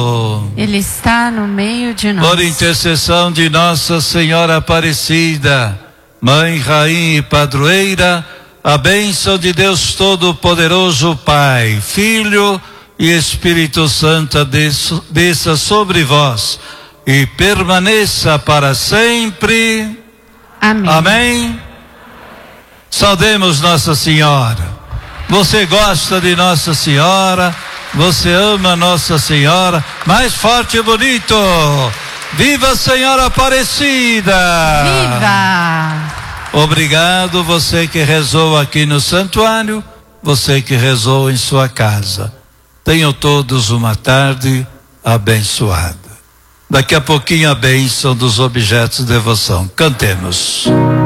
Ele está no meio de nós. Por intercessão de Nossa Senhora Aparecida, Mãe, Rainha e Padroeira, a bênção de Deus Todo-Poderoso, Pai, Filho e Espírito Santo desça sobre vós e permaneça para sempre. Amém. Amém. Saudemos Nossa Senhora. Você gosta de Nossa Senhora? Você ama Nossa Senhora? Mais forte e bonito. Viva a Senhora Aparecida! Viva! Obrigado você que rezou aqui no santuário, você que rezou em sua casa. Tenham todos uma tarde abençoada. Daqui a pouquinho a bênção dos objetos de devoção. Cantemos.